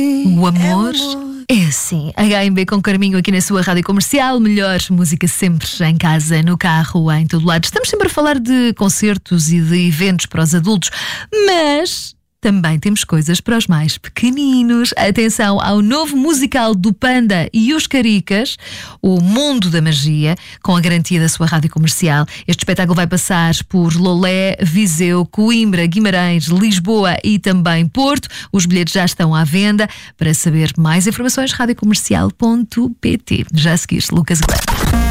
O amor é assim. HMB com Carminho aqui na sua rádio comercial. Melhor música sempre, em casa, no carro, em todo lado. Estamos sempre a falar de concertos e de eventos para os adultos, mas também temos coisas para os mais pequeninos. Atenção ao novo musical do Panda e os Caricas, O Mundo da Magia, com a garantia da sua rádio comercial. Este espetáculo vai passar por Lolé, Viseu, Coimbra, Guimarães, Lisboa e também Porto. Os bilhetes já estão à venda. Para saber mais informações, radiocomercial.pt. Já seguiste, Lucas Guerra.